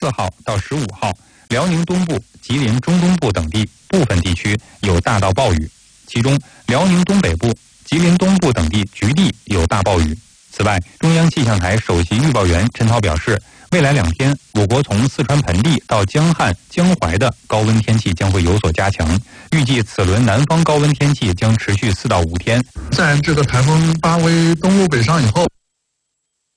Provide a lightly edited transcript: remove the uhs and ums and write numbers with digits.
14号到15号，辽宁东部、吉林中东部等地部分地区有大到暴雨，其中辽宁东北部、吉林东部等地局地有大暴雨。此外，中央气象台首席预报员陈涛表示，未来2天，我国从四川盆地到江汉、江淮的高温天气将会有所加强，预计此轮南方高温天气将持续4到5天。 在这个台风发威东路北上以后，